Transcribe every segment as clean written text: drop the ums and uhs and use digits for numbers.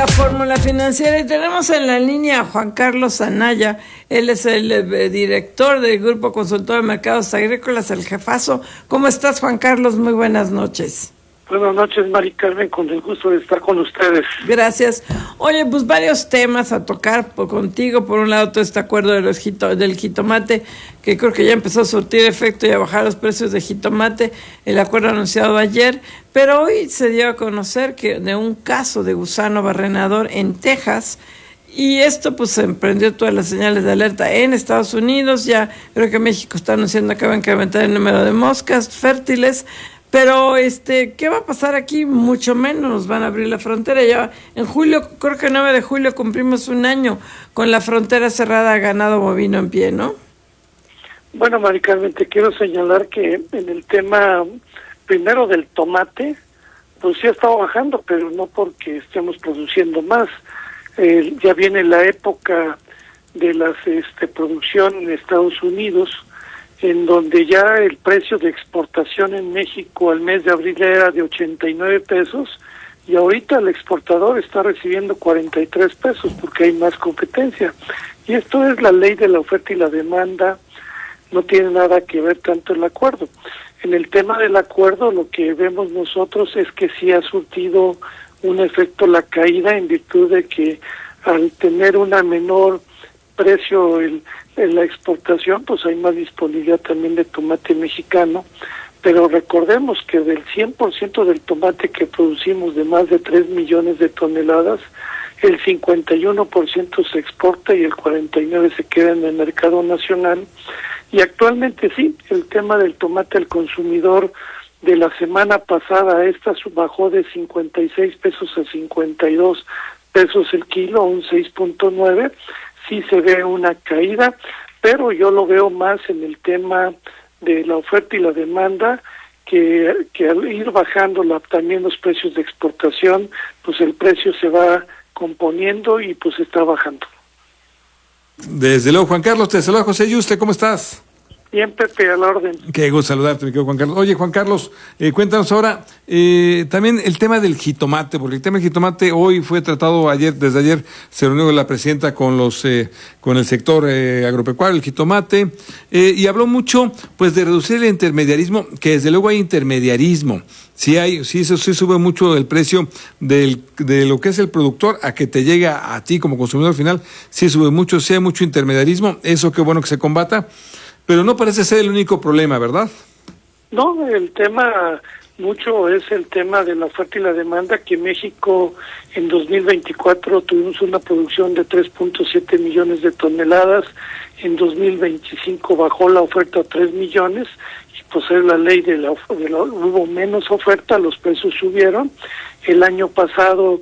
la Fórmula Financiera y tenemos en la línea a Juan Carlos Anaya. Él es el director del Grupo Consultor de Mercados Agrícolas, el jefazo. ¿Cómo estás, Juan Carlos? Muy buenas noches. Buenas noches, Mari Carmen, con el gusto de estar con ustedes. Gracias. Oye, pues varios temas a tocar contigo. Por un lado, todo este acuerdo de del jitomate, que creo que ya empezó a surtir efecto y a bajar los precios de jitomate, el acuerdo anunciado ayer, pero hoy se dio a conocer que de un caso de gusano barrenador en Texas, y esto pues emprendió todas las señales de alerta en Estados Unidos. Ya creo que México está anunciando que va a incrementar el número de moscas fértiles. Pero, ¿qué va a pasar aquí? Mucho menos nos van a abrir la frontera. Ya en julio, creo que 9 de julio cumplimos un año con la frontera cerrada a ganado bovino en pie, ¿no? Bueno, Mari Carmen, te quiero señalar que en el tema primero del tomate, pues sí ha estado bajando, pero no porque estemos produciendo más. Ya viene la época de las producción en Estados Unidos, en donde ya el precio de exportación en México al mes de abril era de 89 pesos y ahorita el exportador está recibiendo 43 pesos porque hay más competencia. Y esto es la ley de la oferta y la demanda, no tiene nada que ver tanto el acuerdo. En el tema del acuerdo, lo que vemos nosotros es que sí ha surtido un efecto la caída en virtud de que al tener una menor precio en la exportación, pues hay más disponibilidad también de tomate mexicano, pero recordemos que del 100% del tomate que producimos de más de 3 millones de toneladas, el 51% se exporta y el 49% se queda en el mercado nacional. Y actualmente sí, el tema del tomate al consumidor de la semana pasada a esta bajó de 56 pesos a 52 pesos el kilo, un 6.9%. Sí se ve una caída, pero yo lo veo más en el tema de la oferta y la demanda, que al ir bajando también los precios de exportación, pues el precio se va componiendo y pues está bajando. Desde luego, Juan Carlos, te saluda José Yuste, ¿cómo estás? Bien, Pepe, a la orden. Qué gusto saludarte, mi querido Juan Carlos. Oye, Juan Carlos, cuéntanos ahora también el tema del jitomate, porque el tema del jitomate hoy fue tratado desde ayer se reunió la presidenta con con el sector agropecuario, el jitomate, y habló mucho pues de reducir el intermediarismo, que desde luego hay intermediarismo. Sí sube mucho el precio de lo que es el productor a que te llega a ti como consumidor final, sí sube mucho, sí hay mucho intermediarismo, eso qué bueno que se combata. Pero no parece ser el único problema, ¿verdad? No, el tema mucho es el tema de la oferta y la demanda, que México en 2024 tuvimos una producción de 3.7 millones de toneladas, en 2025 bajó la oferta a 3 millones, y pues es la ley hubo menos oferta, los precios subieron. El año pasado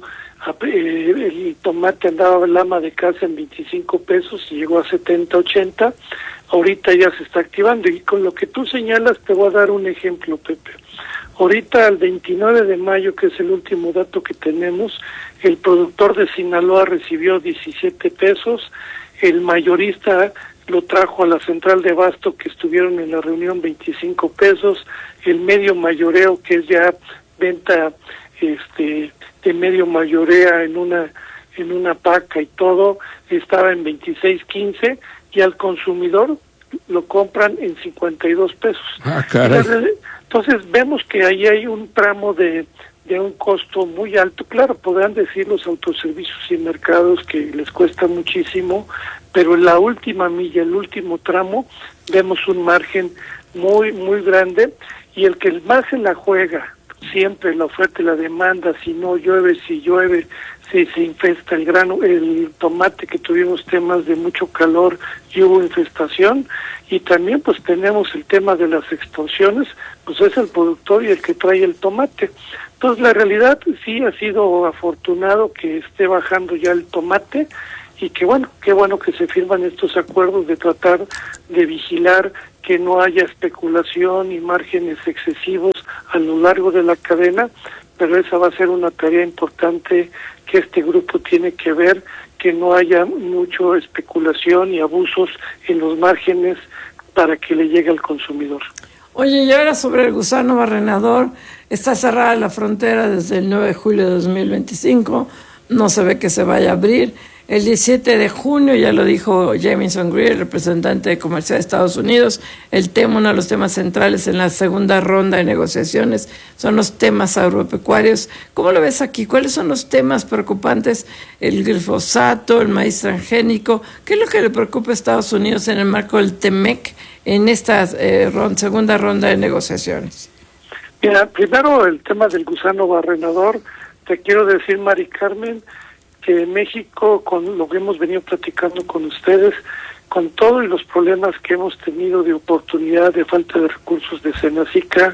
el tomate andaba el ama de casa en 25 pesos y llegó a 70, 80. Ahorita ya se está activando, y con lo que tú señalas te voy a dar un ejemplo, Pepe. Ahorita al 29 de mayo, que es el último dato que tenemos, el productor de Sinaloa recibió 17 pesos, el mayorista lo trajo a la central de abasto que estuvieron en la reunión 25 pesos, el medio mayoreo, que es ya venta de medio mayorea en una paca y todo, estaba en 26.15, y al consumidor lo compran en 52 pesos. Ah, caray. Entonces vemos que ahí hay un tramo de un costo muy alto. Claro, podrán decir los autoservicios y mercados que les cuesta muchísimo, pero en la última milla, el último tramo, vemos un margen muy, muy grande, y el que más se la juega siempre la oferta y la demanda, si no llueve, si llueve, si se infesta el tomate, que tuvimos temas de mucho calor y hubo infestación, y también pues tenemos el tema de las extorsiones, pues es el productor y el que trae el tomate. Entonces la realidad sí ha sido afortunado que esté bajando ya el tomate, y que bueno, qué bueno que se firman estos acuerdos de tratar de vigilar que no haya especulación y márgenes excesivos a lo largo de la cadena, pero esa va a ser una tarea importante que este grupo tiene que ver, que no haya mucho especulación y abusos en los márgenes para que le llegue al consumidor. Oye, y ahora sobre el gusano barrenador, está cerrada la frontera desde el 9 de julio de 2025, no se ve que se vaya a abrir. El 17 de junio, ya lo dijo Jamieson Greer, representante de comercio de Estados Unidos, uno de los temas centrales en la segunda ronda de negociaciones son los temas agropecuarios. ¿Cómo lo ves aquí? ¿Cuáles son los temas preocupantes? El glifosato, el maíz transgénico. ¿Qué es lo que le preocupa a Estados Unidos en el marco del TEMEC en esta segunda ronda de negociaciones? Mira, primero el tema del gusano barrenador. Te quiero decir, Mari Carmen, que México, con lo que hemos venido platicando con ustedes, con todos los problemas que hemos tenido de oportunidad, de falta de recursos de Senacica,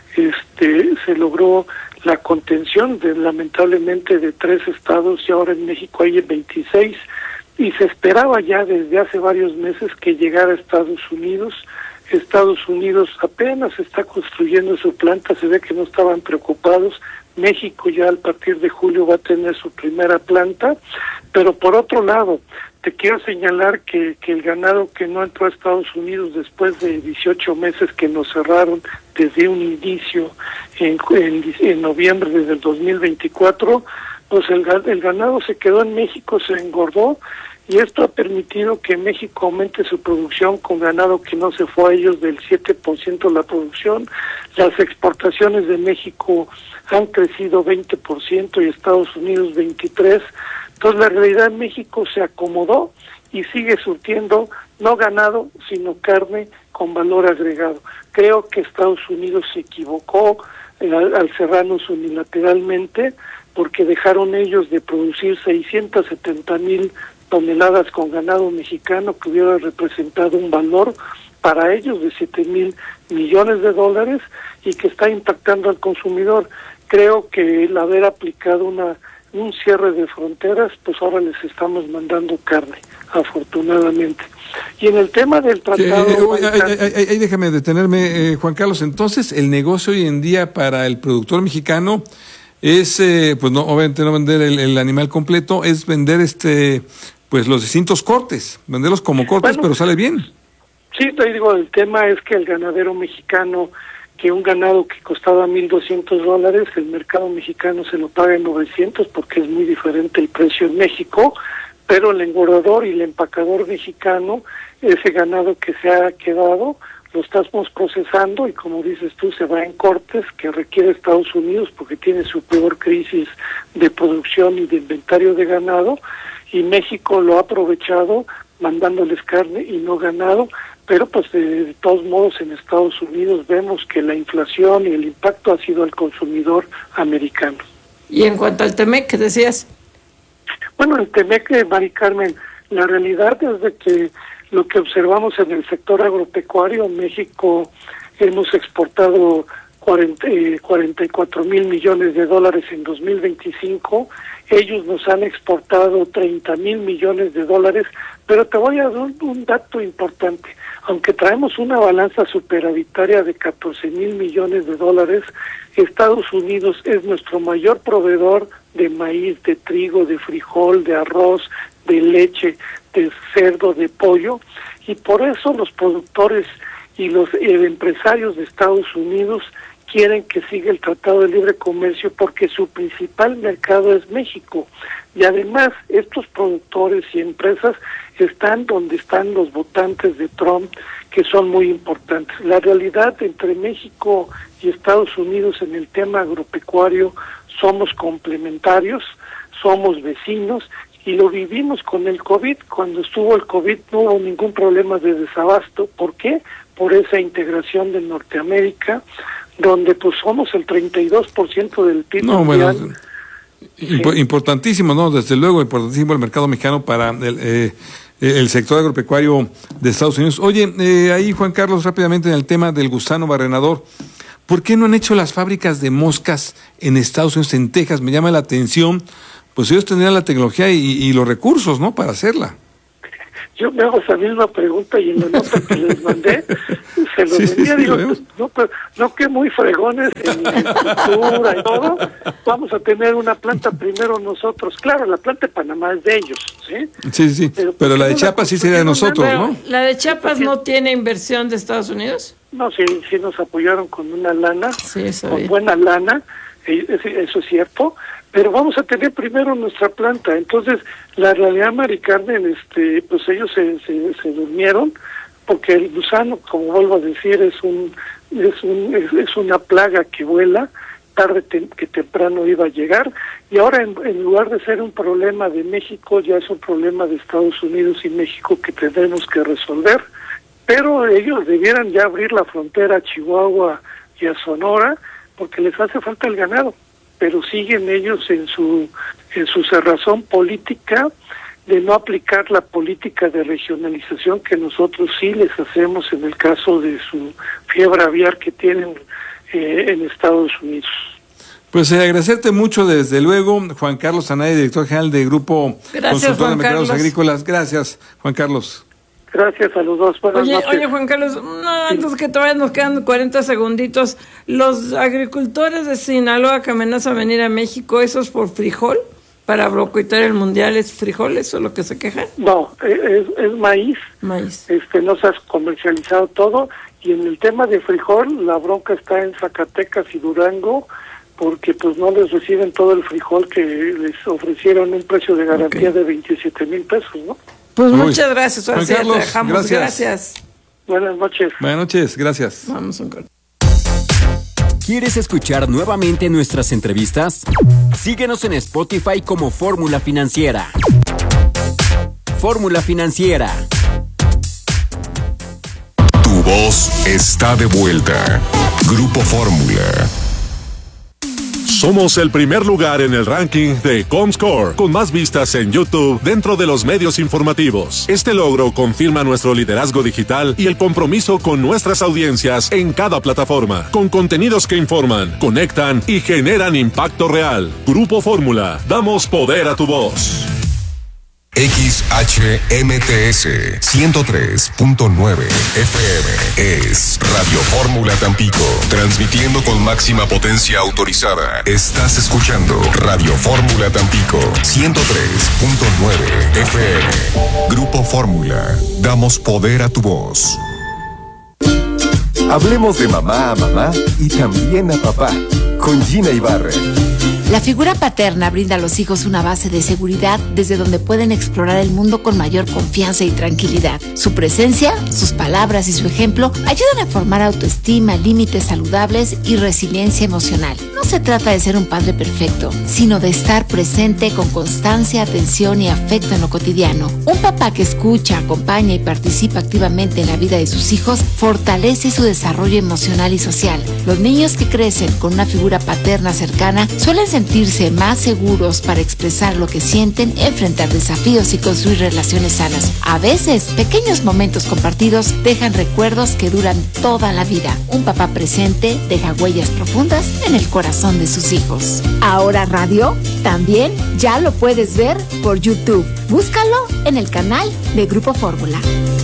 se logró la contención lamentablemente de 3 estados y ahora en México hay 26 y se esperaba ya desde hace varios meses que llegara a Estados Unidos. Estados Unidos apenas está construyendo su planta, se ve que no estaban preocupados. México ya a partir de julio va a tener su primera planta, pero por otro lado, te quiero señalar que el ganado que no entró a Estados Unidos después de 18 meses que nos cerraron desde un inicio en noviembre desde el 2024, pues el ganado se quedó en México, se engordó, y esto ha permitido que México aumente su producción con ganado que no se fue a ellos del 7% de la producción. Las exportaciones de México han crecido 20% y Estados Unidos 23%. Entonces la realidad en México se acomodó y sigue surtiendo no ganado, sino carne con valor agregado. Creo que Estados Unidos se equivocó al cerrarnos unilateralmente, porque dejaron ellos de producir 670,000 toneladas con ganado mexicano, que hubiera representado un valor para ellos de 7,000 millones de dólares y que está impactando al consumidor. Creo que el haber aplicado un cierre de fronteras, pues ahora les estamos mandando carne, afortunadamente. Y en el tema del tratado... Ahí déjame detenerme, Juan Carlos. Entonces, el negocio hoy en día para el productor mexicano es, pues no, obviamente no vender el animal completo, es vender pues los distintos cortes, venderlos como cortes, bueno, pero sale bien. Sí, te digo, el tema es que el ganadero mexicano, que un ganado que costaba $1,200, el mercado mexicano se lo paga en 900 porque es muy diferente el precio en México, pero el engordador y el empacador mexicano, ese ganado que se ha quedado, lo estamos procesando y como dices tú, se va en cortes que requiere Estados Unidos porque tiene su peor crisis de producción y de inventario de ganado, y México lo ha aprovechado mandándoles carne y no ganado, pero pues de todos modos en Estados Unidos vemos que la inflación y el impacto ha sido al consumidor americano. Y en cuanto al TEMEC, ¿qué decías? Bueno, el TEMEC, Mari Carmen, la realidad es de que lo que observamos en el sector agropecuario, en México hemos exportado 44,000 millones de dólares en 2025, ellos nos han exportado 30,000 millones de dólares, pero te voy a dar un dato importante. Aunque traemos una balanza superavitaria de 14,000 millones de dólares, Estados Unidos es nuestro mayor proveedor de maíz, de trigo, de frijol, de arroz, de leche, de cerdo, de pollo, y por eso los productores y los empresarios de Estados Unidos quieren que siga el Tratado de Libre Comercio porque su principal mercado es México. Y además, estos productores y empresas están donde están los votantes de Trump, que son muy importantes. La realidad entre México y Estados Unidos en el tema agropecuario somos complementarios, somos vecinos, y lo vivimos con el COVID. Cuando estuvo el COVID no hubo ningún problema de desabasto. ¿Por qué? Por esa integración de Norteamérica, donde pues somos el 32% del PIB mundial. Bueno, importantísimo, ¿no? Desde luego, importantísimo el mercado mexicano para el sector agropecuario de Estados Unidos. Oye, ahí Juan Carlos, rápidamente en el tema del gusano barrenador, ¿por qué no han hecho las fábricas de moscas en Estados Unidos, en Texas? Me llama la atención, pues ellos tendrían la tecnología y los recursos, ¿no?, para hacerla. Yo me hago esa misma pregunta y en la nota que les mandé se lo decía, digo, no que muy fregones en cultura y todo, vamos a tener una planta primero nosotros. Claro, la planta de Panamá es de ellos, ¿sí? Sí, pero la de Chiapas sí sería de nosotros, ¿no? ¿La de Chiapas no tiene inversión de Estados Unidos? No, sí nos apoyaron con una lana, sí, con buena lana, eso es cierto, pero vamos a tener primero nuestra planta. Entonces, la realidad, Mari Carmen, pues ellos se durmieron, porque el gusano, como vuelvo a decir, es una plaga que vuela, tarde que temprano iba a llegar, y ahora en lugar de ser un problema de México, ya es un problema de Estados Unidos y México que tenemos que resolver. Pero ellos debieran ya abrir la frontera a Chihuahua y a Sonora, porque les hace falta el ganado, pero siguen ellos en su cerrazón política de no aplicar la política de regionalización que nosotros sí les hacemos en el caso de su fiebre aviar que tienen en Estados Unidos. Pues agradecerte mucho, desde luego, Juan Carlos Anaya, director general de Grupo Consultor de Mercados Agrícolas. Gracias, Juan Carlos. Gracias a los dos. Buenas noches. Oye, Juan Carlos, antes que todavía nos quedan 40 segunditos, los agricultores de Sinaloa que amenazan venir a México, ¿eso es por frijol? ¿Para boicotear el mundial es frijol? ¿Eso es lo que se quejan? No, es maíz. Maíz. No se ha comercializado todo, y en el tema de frijol, la bronca está en Zacatecas y Durango, porque pues no les reciben todo el frijol que les ofrecieron un precio de garantía de 27,000 pesos, ¿no? Pues muchas gracias. Ahora sí, Carlos, te dejamos. Gracias. Buenas noches. Buenas noches, gracias. Vamos un corte. ¿Quieres escuchar nuevamente nuestras entrevistas? Síguenos en Spotify como Fórmula Financiera. Fórmula Financiera. Tu voz está de vuelta. Grupo Fórmula. Somos el primer lugar en el ranking de Comscore, con más vistas en YouTube dentro de los medios informativos. Este logro confirma nuestro liderazgo digital y el compromiso con nuestras audiencias en cada plataforma, con contenidos que informan, conectan y generan impacto real. Grupo Fórmula, damos poder a tu voz. XHMTS 103.9 FM es Radio Fórmula Tampico, transmitiendo con máxima potencia autorizada. Estás escuchando Radio Fórmula Tampico 103.9 FM. Grupo Fórmula, damos poder a tu voz. Hablemos de mamá a mamá y también a papá, con Gina Ibarra. La figura paterna brinda a los hijos una base de seguridad desde donde pueden explorar el mundo con mayor confianza y tranquilidad. Su presencia, sus palabras y su ejemplo ayudan a formar autoestima, límites saludables y resiliencia emocional. No se trata de ser un padre perfecto, sino de estar presente con constancia, atención y afecto en lo cotidiano. Un papá que escucha, acompaña y participa activamente en la vida de sus hijos fortalece su desarrollo emocional y social. Los niños que crecen con una figura paterna cercana suelen sentirse más seguros para expresar lo que sienten, enfrentar desafíos y construir relaciones sanas. A veces, pequeños momentos compartidos dejan recuerdos que duran toda la vida. Un papá presente deja huellas profundas en el corazón de sus hijos. Ahora Radio también ya lo puedes ver por YouTube. Búscalo en el canal de Grupo Fórmula.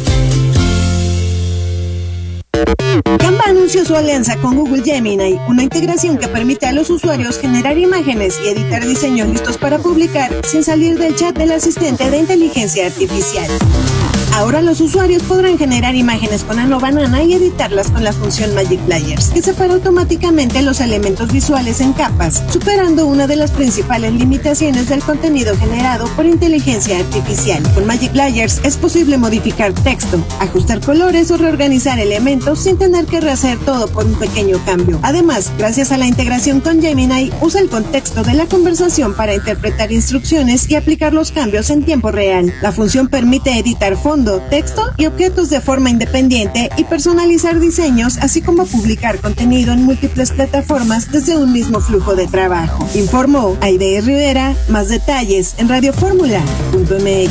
Canva anunció su alianza con Google Gemini, una integración que permite a los usuarios generar imágenes y editar diseños listos para publicar sin salir del chat del asistente de inteligencia artificial. Ahora los usuarios podrán generar imágenes con Ano Banana y editarlas con la función Magic Layers, que separa automáticamente los elementos visuales en capas, superando una de las principales limitaciones del contenido generado por inteligencia artificial. Con Magic Layers es posible modificar texto, ajustar colores o reorganizar elementos sin tener que rehacer todo por un pequeño cambio. Además, gracias a la integración con Gemini, usa el contexto de la conversación para interpretar instrucciones y aplicar los cambios en tiempo real. La función permite editar fondo, texto y objetos de forma independiente y personalizar diseños, así como publicar contenido en múltiples plataformas desde un mismo flujo de trabajo. Informó Aide Rivera. Más detalles en radioformula.mx.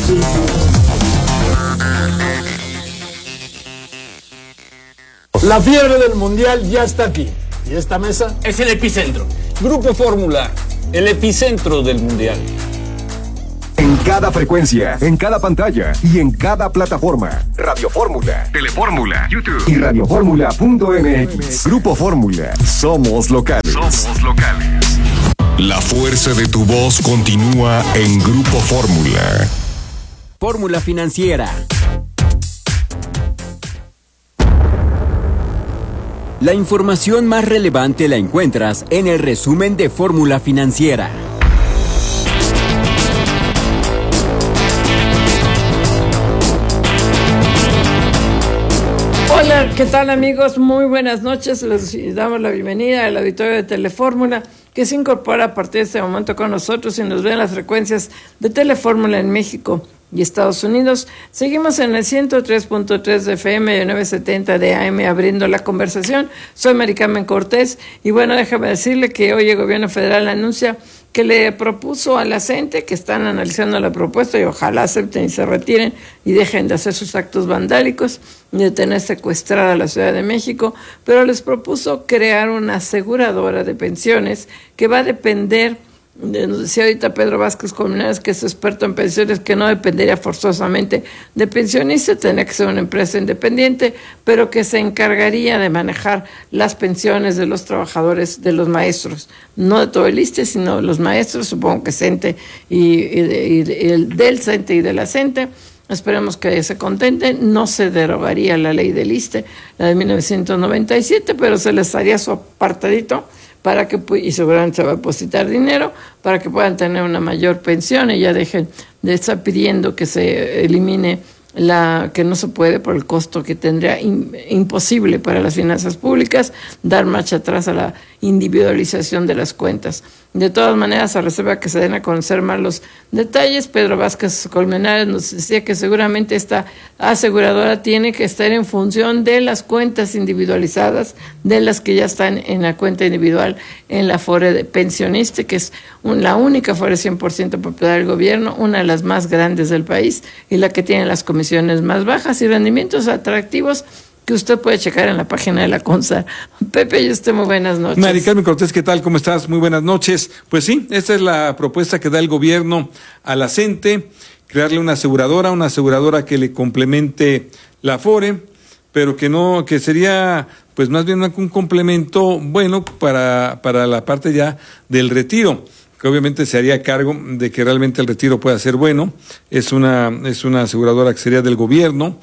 La fiebre del mundial ya está aquí. ¿Y esta mesa? Es el epicentro. Grupo Fórmula, el epicentro del mundial. En cada frecuencia, en cada pantalla y en cada plataforma. Radio Fórmula, Telefórmula, YouTube y radioformula.mx. Grupo Fórmula, somos locales. Somos locales. La fuerza de tu voz continúa en Grupo Fórmula. Fórmula Financiera. La información más relevante la encuentras en el resumen de Fórmula Financiera. ¿Qué tal, amigos? Muy buenas noches. Les damos la bienvenida al auditorio de Telefórmula, que se incorpora a partir de este momento con nosotros y nos ve en las frecuencias de Telefórmula en México y Estados Unidos. Seguimos en el 103.3 de FM y 970 de AM abriendo la conversación. Soy Mari Carmen Cortés y bueno, déjame decirle que hoy el gobierno federal anuncia que le propuso a la CENTE, que están analizando la propuesta y ojalá acepten y se retiren y dejen de hacer sus actos vandálicos y de tener secuestrada a la Ciudad de México, pero les propuso crear una aseguradora de pensiones que va a depender, nos decía ahorita Pedro Vázquez Colmenares, que es experto en pensiones, que no dependería forzosamente de pensionistas, tendría que ser una empresa independiente, pero que se encargaría de manejar las pensiones de los trabajadores, de los maestros, no de todo el ISSSTE, sino de los maestros, supongo que CENTE y del CENTE y de la CENTE. Esperemos que se contenten. No se derogaría la ley del ISSSTE, la de 1997, pero se les haría su apartadito para que, y seguramente se va a depositar dinero, para que puedan tener una mayor pensión y ya dejen de estar pidiendo que se elimine que no se puede por el costo que tendría imposible para las finanzas públicas, dar marcha atrás a la individualización de las cuentas. De todas maneras, a reserva que se den a conocer más los detalles, Pedro Vázquez Colmenares nos decía que seguramente esta aseguradora tiene que estar en función de las cuentas individualizadas, de las que ya están en la cuenta individual en la Afore de pensionista, que es la única Afore 100% propiedad del gobierno, una de las más grandes del país y la que tiene las comisiones más bajas y rendimientos atractivos que usted puede checar en la página de la CONSAR. Pepe y usted, muy buenas noches. Mari Carmen Cortés, ¿qué tal? ¿Cómo estás? Muy buenas noches. Pues sí, esta es la propuesta que da el gobierno a la CENTE, crearle una aseguradora que le complemente la Afore, pero que sería pues más bien un complemento bueno para la parte ya del retiro, que obviamente se haría cargo de que realmente el retiro pueda ser bueno. Es una aseguradora que sería del gobierno.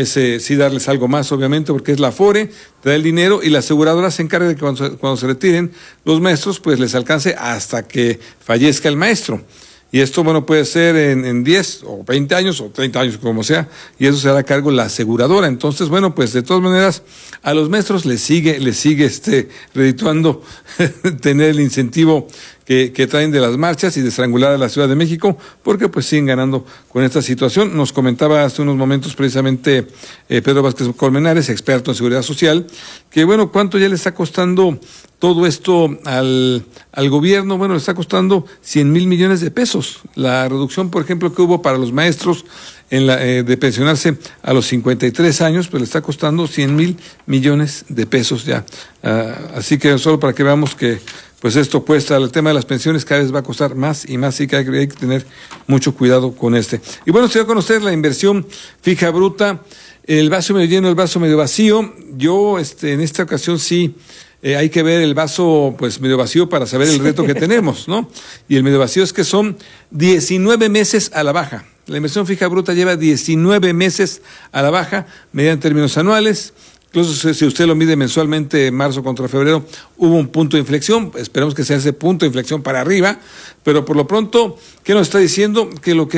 Sí darles algo más, obviamente, porque es la Afore, te da el dinero y la aseguradora se encarga de que cuando se retiren los maestros, pues les alcance hasta que fallezca el maestro. Y esto, bueno, puede ser en 10 o 20 años o 30 años, como sea, y eso se hará cargo la aseguradora. Entonces, bueno, pues de todas maneras, a los maestros les sigue redituando tener el incentivo que traen de las marchas y de estrangular a la Ciudad de México, porque pues siguen ganando con esta situación. Nos comentaba hace unos momentos precisamente Pedro Vázquez Colmenares, experto en seguridad social, que bueno, ¿cuánto ya le está costando todo esto al gobierno? Bueno, le está costando 100,000 millones de pesos. La reducción, por ejemplo, que hubo para los maestros de pensionarse a los 53 años, pues le está costando 100,000 millones de pesos ya. Así que solo para que veamos que pues esto cuesta, el tema de las pensiones cada vez va a costar más y más, sí que hay que tener mucho cuidado con este. Y bueno, se va a conocer la inversión fija bruta, el vaso medio lleno, el vaso medio vacío. Yo en esta ocasión sí hay que ver el vaso pues medio vacío para saber el reto que tenemos, ¿no? Y el medio vacío es que son 19 meses a la baja. La inversión fija bruta lleva 19 meses a la baja, medida en términos anuales. Incluso si usted lo mide mensualmente, marzo contra febrero, hubo un punto de inflexión. Esperemos que sea ese punto de inflexión para arriba, pero por lo pronto, ¿qué nos está diciendo? Que lo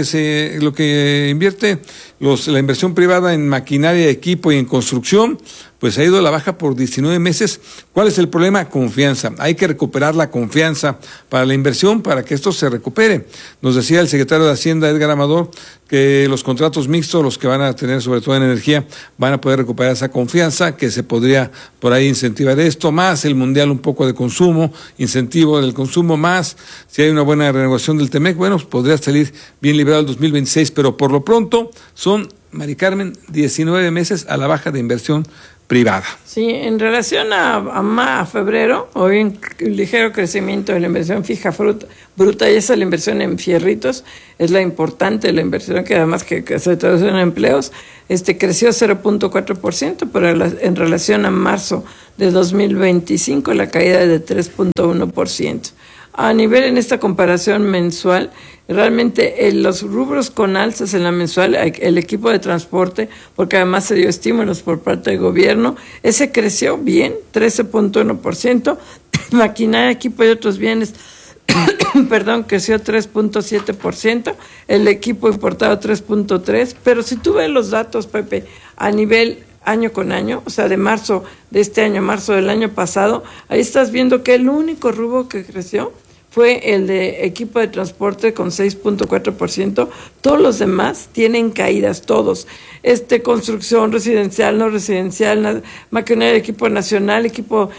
que invierte la inversión privada en maquinaria, equipo y en construcción, pues ha ido a la baja por 19 meses. ¿Cuál es el problema? Confianza. Hay que recuperar la confianza para la inversión, para que esto se recupere. Nos decía el secretario de Hacienda, Edgar Amador, que los contratos mixtos, los que van a tener sobre todo en energía, van a poder recuperar esa confianza, que se podría por ahí incentivar esto, más el mundial un poco de consumo, incentivo del consumo, más si hay una buena renovación del TEMEC, bueno, pues podría salir bien librado el 2026, pero por lo pronto son, Mari Carmen, 19 meses a la baja de inversión privada. Sí, en relación a febrero, hoy un ligero crecimiento de la inversión fija bruta, y esa es la inversión en fierritos, es la importante, la inversión que además que se traduce en empleos, creció 0.4%, pero en relación a marzo de 2025 la caída es de 3.1%. A nivel en esta comparación mensual, realmente los rubros con alzas en la mensual, el equipo de transporte, porque además se dio estímulos por parte del gobierno, ese creció bien, 13.1%, maquinaria, equipo y otros bienes, creció 3.7%, el equipo importado 3.3%, pero si tú ves los datos, Pepe, a nivel año con año, o sea, de marzo de este año, marzo del año pasado, ahí estás viendo que el único rubro que creció fue el de equipo de transporte con 6.4%. Todos los demás tienen caídas, todos. Construcción residencial, no residencial, maquinaria de equipo nacional, equipo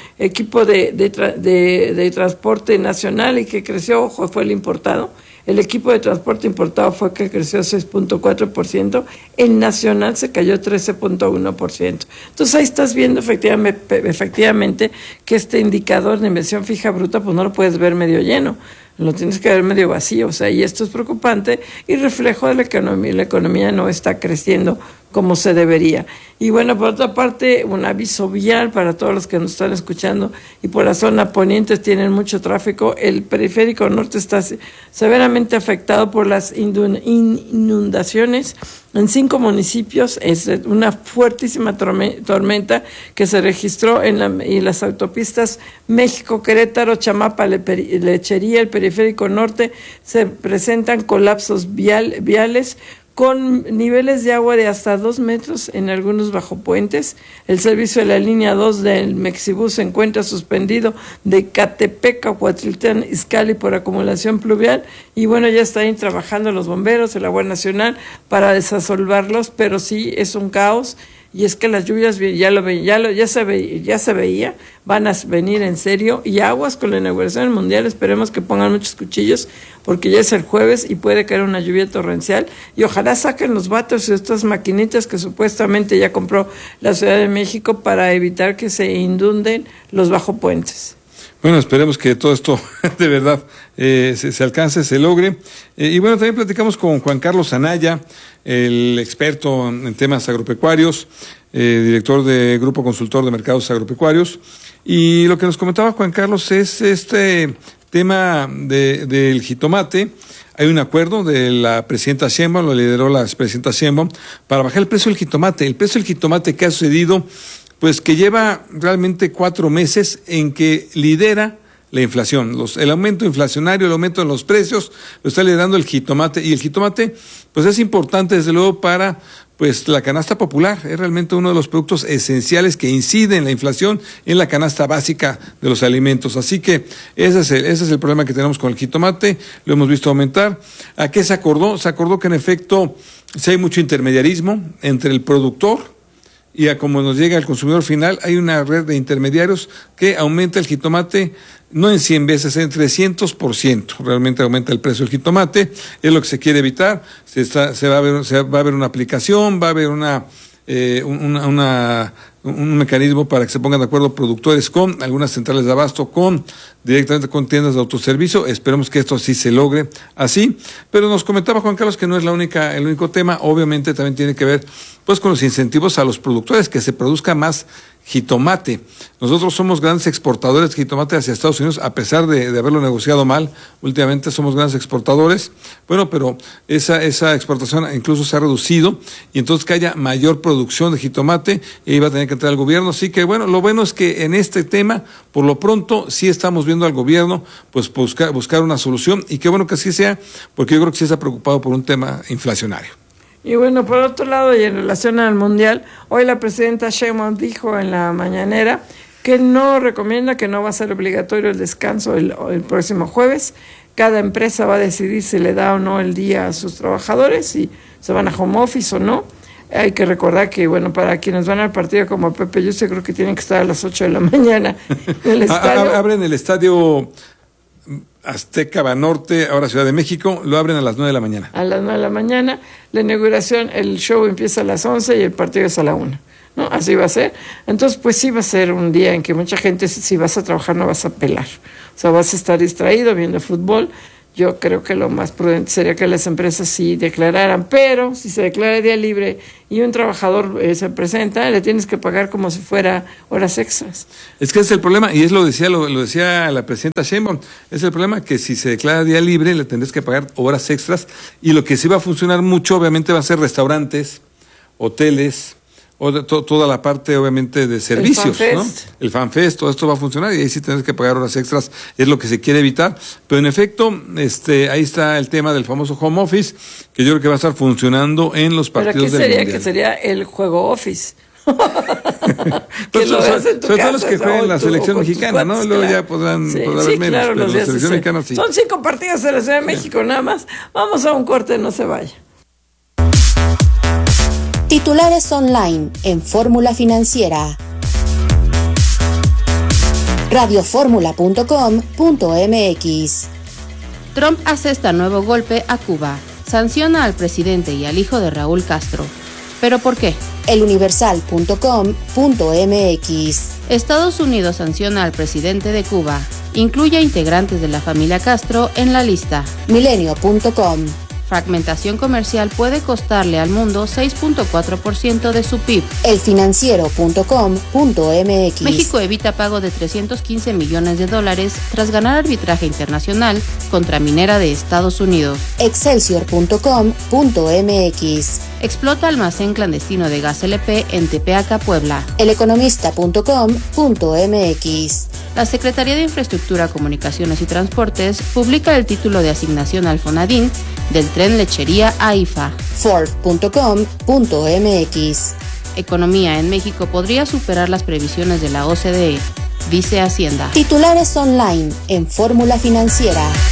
de transporte nacional, y que creció, ojo, fue el importado. El equipo de transporte importado fue que creció 6.4%, el nacional se cayó 13.1%. Entonces ahí estás viendo efectivamente que este indicador de inversión fija bruta, pues no lo puedes ver medio lleno, lo tienes que ver medio vacío, o sea, y esto es preocupante y reflejo de la economía. La economía no está creciendo como se debería. Y bueno, por otra parte, un aviso vial para todos los que nos están escuchando y por la zona poniente tienen mucho tráfico. El periférico norte está severamente afectado por las inundaciones en 5 municipios. Es una fuertísima tormenta que se registró en las autopistas México, Querétaro, Chamapa, Lechería, el periférico norte. Se presentan colapsos viales con niveles de agua de hasta 2 metros en algunos bajopuentes. El servicio de la línea 2 del Mexibus se encuentra suspendido de Catepec a Cuautitlán Izcalli por acumulación pluvial, y bueno, ya están trabajando los bomberos de la Guardia Nacional para desasolvarlos, pero sí es un caos. Y es que las lluvias ya se veía, van a venir en serio, y aguas con la inauguración mundial. Esperemos que pongan muchos cuchillos, porque ya es el jueves y puede caer una lluvia torrencial, y ojalá saquen los vatos y estas maquinitas que supuestamente ya compró la Ciudad de México para evitar que se inunden los bajopuentes. Bueno, esperemos que todo esto de verdad se alcance, se logre. Y bueno, también platicamos con Juan Carlos Anaya, el experto en temas agropecuarios, director de Grupo Consultor de Mercados Agropecuarios. Y lo que nos comentaba Juan Carlos es este tema del jitomate. Hay un acuerdo de la presidenta Sheinbaum, lo lideró la presidenta Sheinbaum, para bajar el precio del jitomate. El precio del jitomate que ha sucedido, pues que lleva realmente 4 meses en que lidera la inflación. El aumento inflacionario, el aumento en los precios, lo está liderando el jitomate. Y el jitomate, pues es importante desde luego para pues la canasta popular. Es realmente uno de los productos esenciales que incide en la inflación, en la canasta básica de los alimentos. Así que ese es el problema que tenemos con el jitomate. Lo hemos visto aumentar. ¿A qué se acordó? Se acordó que en efecto, si hay mucho intermediarismo entre el productor y a como nos llega al consumidor final, hay una red de intermediarios que aumenta el jitomate no en 100 veces, en 300%. Realmente aumenta el precio del jitomate, es lo que se quiere evitar. Se va a ver una aplicación, va a haber un mecanismo para que se pongan de acuerdo productores con algunas centrales de abasto, directamente con tiendas de autoservicio. Esperemos que esto sí se logre así. Pero nos comentaba Juan Carlos que no es el único tema. Obviamente también tiene que ver pues con los incentivos a los productores, que se produzca más jitomate. Nosotros somos grandes exportadores de jitomate hacia Estados Unidos, a pesar de haberlo negociado mal. Últimamente somos grandes exportadores. Bueno, pero esa exportación incluso se ha reducido, y entonces que haya mayor producción de jitomate, y va a tener que entrar el gobierno. Así que bueno, lo bueno es que en este tema, por lo pronto, sí estamos viendo al gobierno pues buscar una solución, y qué bueno que así sea, porque yo creo que sí está preocupado por un tema inflacionario. Y bueno, por otro lado, y en relación al Mundial, hoy la presidenta Sheinbaum dijo en la mañanera que no recomienda, que no va a ser obligatorio el descanso el próximo jueves. Cada empresa va a decidir si le da o no el día a sus trabajadores, si se van a home office o no. Hay que recordar que, bueno, para quienes van al partido como Pepe, yo creo que tienen que estar a las 8 de la mañana en el estadio. Abren el estadio Azteca Banorte, ahora Ciudad de México, lo abren a las 9 de la mañana. A las 9 de la mañana, la inauguración, el show empieza a las 11 y el partido es a la 1, ¿no? Así va a ser. Entonces, pues sí va a ser un día en que mucha gente, si vas a trabajar, no vas a pelar. O sea, vas a estar distraído viendo fútbol. Yo creo que lo más prudente sería que las empresas sí declararan, pero si se declara día libre y un trabajador se presenta, le tienes que pagar como si fuera horas extras. Es que ese es el problema, y lo decía la presidenta Sheinbaum, es el problema que si se declara día libre le tendrás que pagar horas extras, y lo que sí va a funcionar mucho obviamente va a ser restaurantes, hoteles, toda la parte obviamente de servicios, ¿no? El FanFest, todo esto va a funcionar, y ahí sí tienes que pagar horas extras, es lo que se quiere evitar. Pero en efecto, ahí está el tema del famoso home office, que yo creo que va a estar funcionando en los partidos del Mundial. ¿Pero qué sería? Que sería el juego office. Que lo veas en tu sobre todo casa, los que juegan en la selección mexicana, ¿no? Luego ya podrán haber menos, claro, pero la selección mexicana sí. Son 5 partidos de la Ciudad de México nada más. Vamos a un corte, no se vaya. Titulares online en Fórmula Financiera. radioformula.com.mx. Trump asesta nuevo golpe a Cuba. Sanciona al presidente y al hijo de Raúl Castro. ¿Pero por qué? eluniversal.com.mx. Estados Unidos sanciona al presidente de Cuba. Incluye a integrantes de la familia Castro en la lista. Milenio.com. Fragmentación comercial puede costarle al mundo 6.4% de su PIB. elfinanciero.com.mx. México evita pago de $315 millones tras ganar arbitraje internacional contra minera de Estados Unidos. excelsior.com.mx. Explota almacén clandestino de gas LP en Tepeaca, Puebla. eleconomista.com.mx. La Secretaría de Infraestructura, Comunicaciones y Transportes publica el título de asignación al Fonadín del tren Lechería a IFA. Ford.com.mx. Economía en México podría superar las previsiones de la OCDE, dice Hacienda. Titulares online en Fórmula Financiera.